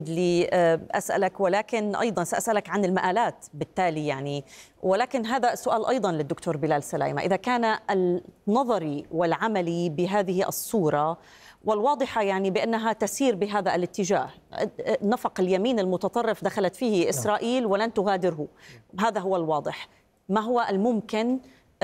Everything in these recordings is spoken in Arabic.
لي أسألك، ولكن أيضا سأسألك عن المآلات بالتالي يعني. ولكن هذا سؤال أيضا للدكتور بلال سلايمة، إذا كان النظري والعملي بهذه الصورة والواضحة يعني بأنها تسير بهذا الاتجاه، نفق اليمين المتطرف دخلت فيه إسرائيل ولن تغادره، هذا هو الواضح. ما هو الممكن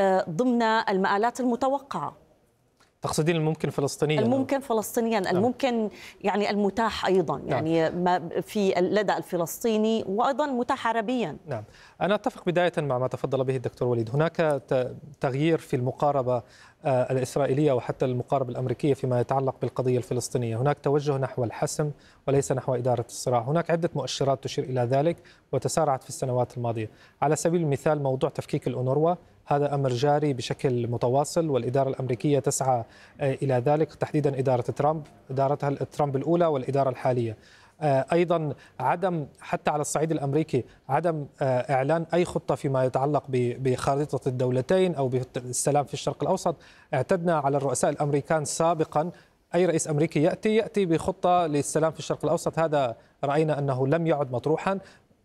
ضمن المآلات المتوقعة؟ تقصدين الممكن فلسطينيا؟ الممكن فلسطينيا، الممكن يعني المتاح أيضا يعني ما في لدى الفلسطيني، وأيضا متاح عربيا. نعم، أنا أتفق بداية مع ما تفضل به الدكتور وليد. هناك تغيير في المقاربة الإسرائيلية وحتى المقاربة الأمريكية فيما يتعلق بالقضية الفلسطينية. هناك توجه نحو الحسم وليس نحو إدارة الصراع. هناك عدة مؤشرات تشير إلى ذلك وتسارعت في السنوات الماضية. على سبيل المثال موضوع تفكيك الأونروا، هذا أمر جاري بشكل متواصل، والإدارة الأمريكية تسعى إلى ذلك، تحديدا إدارة ترامب، إدارتها ترامب الأولى والإدارة الحالية. أيضا عدم حتى على الصعيد الأمريكي عدم إعلان أي خطة فيما يتعلق بخارطة الدولتين أو بالسلام في الشرق الأوسط. اعتدنا على الرؤساء الأمريكان سابقا، أي رئيس أمريكي يأتي بخطة للسلام في الشرق الأوسط، هذا رأينا أنه لم يعد مطروحا.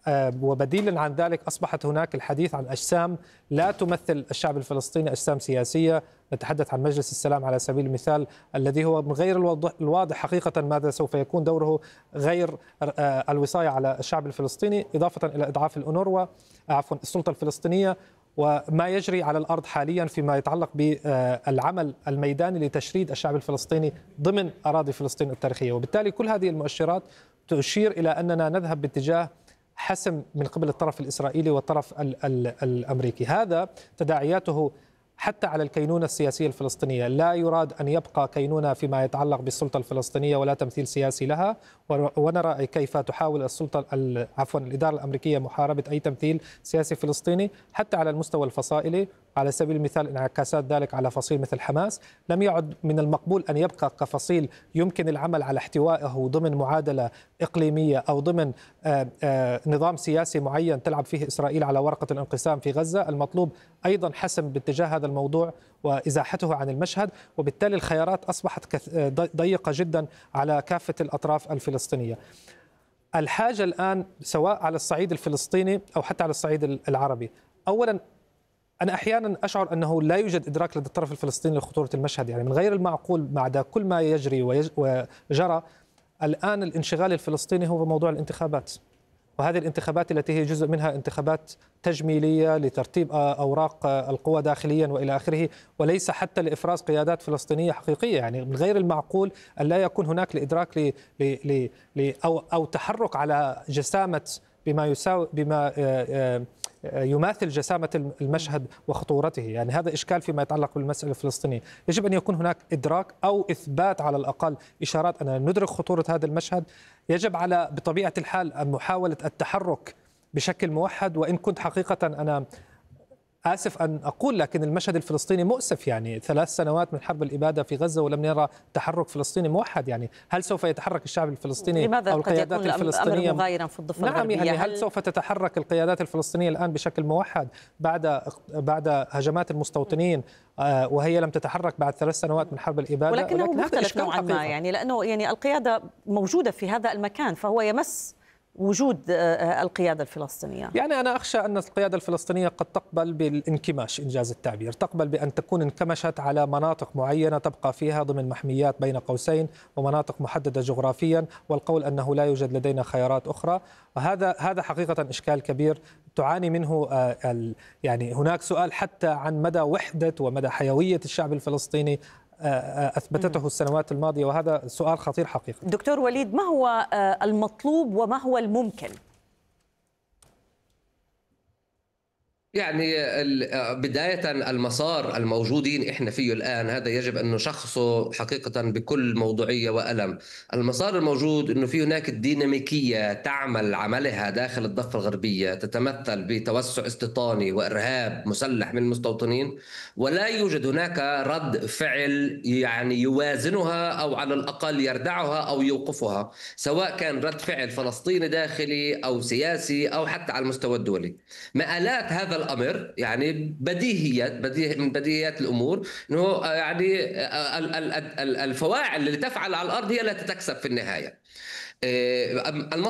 وبديلا عن ذلك أصبحت هناك الحديث عن أجسام لا تمثل الشعب الفلسطيني، أجسام سياسية. نتحدث عن مجلس السلام على سبيل المثال، الذي هو من غير الواضح حقيقة ماذا سوف يكون دوره غير الوصاية على الشعب الفلسطيني، إضافة إلى إضعاف الأونروا السلطة الفلسطينية، وما يجري على الأرض حاليا فيما يتعلق بالعمل الميداني لتشريد الشعب الفلسطيني ضمن أراضي فلسطين التاريخية. وبالتالي كل هذه المؤشرات تشير إلى أننا نذهب باتجاه حسم من قبل الطرف الإسرائيلي والطرف الأمريكي. هذا تداعياته حتى على الكينونة السياسية الفلسطينية. لا يراد أن يبقى كينونة فيما يتعلق بالسلطة الفلسطينية ولا تمثيل سياسي لها، ونرى كيف تحاول الإدارة الأمريكية محاربة أي تمثيل سياسي فلسطيني حتى على المستوى الفصائلي. على سبيل المثال انعكاسات ذلك على فصيل مثل حماس. لم يعد من المقبول أن يبقى كفصيل يمكن العمل على احتوائه ضمن معادلة إقليمية أو ضمن نظام سياسي معين تلعب فيه إسرائيل على ورقة الانقسام في غزة. المطلوب أيضا حسم باتجاه هذا الموضوع وإزاحته عن المشهد، وبالتالي الخيارات أصبحت ضيقة جدا على كافة الأطراف الفلسطينية. الحاجة الآن سواء على الصعيد الفلسطيني أو حتى على الصعيد العربي، أولا أنا أحيانا أشعر أنه لا يوجد إدراك لدى الطرف الفلسطيني لخطورة المشهد. يعني من غير المعقول بعد كل ما يجري وجرى الآن الانشغال الفلسطيني هو موضوع الانتخابات، وهذه الانتخابات التي هي جزء منها انتخابات تجميلية لترتيب أوراق القوى داخليا وإلى آخره، وليس حتى لإفراز قيادات فلسطينية حقيقية. يعني من غير المعقول أن لا يكون هناك الإدراك أو تحرك على جسامة بما يماثل جسامة المشهد وخطورته. يعني هذا إشكال فيما يتعلق بالمسألة الفلسطينية. يجب أن يكون هناك إدراك أو إثبات على الأقل إشارات أننا ندرك خطورة هذا المشهد. يجب على بطبيعة الحال محاولة التحرك بشكل موحد، وإن كنت حقيقة أنا آسف أن أقول لكن المشهد الفلسطيني مؤسف. يعني 3 سنوات من حرب الإبادة في غزة ولم نرى تحرك فلسطيني موحد. يعني هل سوف يتحرك الشعب الفلسطيني أو القيادات الفلسطينية أمر مغايرا في الضفة الغربية؟ يعني هل سوف تتحرك القيادات الفلسطينية الآن بشكل موحد بعد هجمات المستوطنين وهي لم تتحرك بعد 3 سنوات من حرب الإبادة؟ ولكنه مختلف نوعا ما، يعني لأنه يعني القيادة موجودة في هذا المكان، فهو يمس وجود القيادة الفلسطينية. يعني أنا أخشى أن القيادة الفلسطينية قد تقبل بالانكماش، إنجاز التعبير، تقبل بأن تكون انكمشت على مناطق معينة تبقى فيها ضمن محميات بين قوسين ومناطق محددة جغرافيا، والقول أنه لا يوجد لدينا خيارات أخرى. وهذا حقيقة إشكال كبير تعاني منه يعني هناك سؤال حتى عن مدى وحدة ومدى حيوية الشعب الفلسطيني أثبتته السنوات الماضية، وهذا سؤال خطير حقيقة. دكتور وليد، ما هو المطلوب وما هو الممكن؟ يعني بداية المسار الموجودين إحنا فيه الآن هذا يجب أن نشخصه حقيقة بكل موضوعية وألم. المسار الموجود أنه في هناك الديناميكية تعمل عملها داخل الضفة الغربية تتمثل بتوسع استيطاني وإرهاب مسلح من المستوطنين، ولا يوجد هناك رد فعل يعني يوازنها أو على الأقل يردعها أو يوقفها، سواء كان رد فعل فلسطيني داخلي أو سياسي أو حتى على المستوى الدولي. مآلات هذا الامر يعني من بديهيات الامور انه يعني الفواعل اللي تفعل على الارض هي التي تكسب في النهايه.